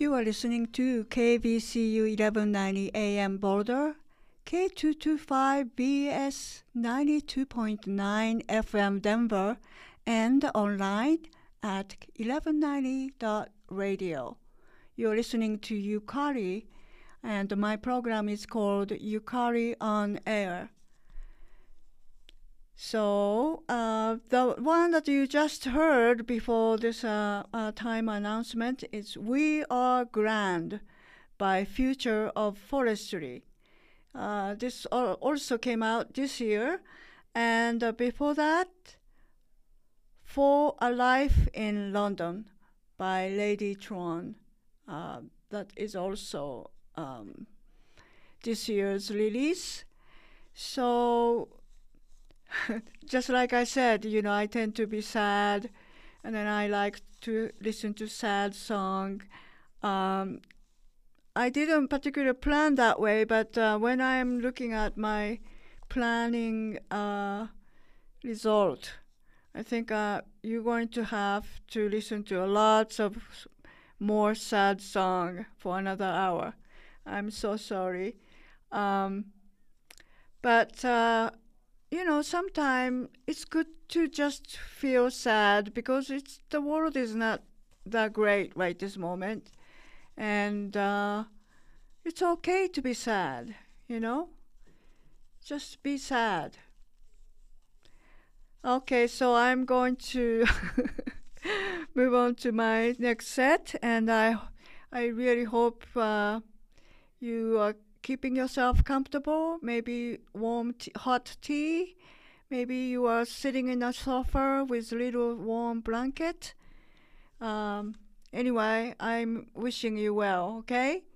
You are listening to KBCU 1190 AM Boulder, K225BS 92.9 FM Denver, and online at 1190.radio. You're listening to Yukari, and my program is called Yukari on Air. So, the one that you just heard before this time announcement is We Are Grand by Future of Forestry. This also came out this year. And before that, For a Life in London by Lady Tron. That is also this year's release. So, just like I said, I tend to be sad, and then I like to listen to sad song. I didn't particularly plan that way, but when I'm looking at my planning result, I think you're going to have to listen to lots of more sad song for another hour. I'm so sorry. But sometimes it's good to just feel sad because the world is not that great right this moment. And it's okay to be sad, Just be sad. Okay, so I'm going to move on to my next set, and I really hope you are keeping yourself comfortable, maybe warm hot tea. Maybe you are sitting in a sofa with a little warm blanket. Anyway, I'm wishing you well, okay?